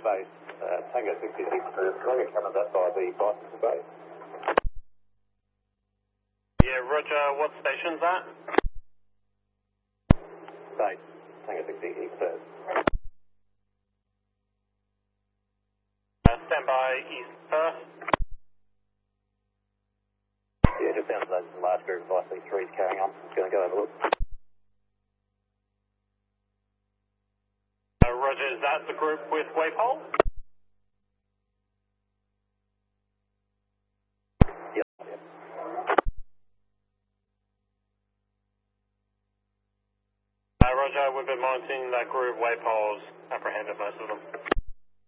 base, Tango 66 for Tango Canada by the Bison base. Yeah, roger. What station's that? Base, Tango 66 first. Stand by East Perth. Yeah, just down to those large group of IC3s carrying on. Just going to go have a look. Roger, is that the group with waypole? Yep. Roger, we've been monitoring that group waypoles, apprehended most of them.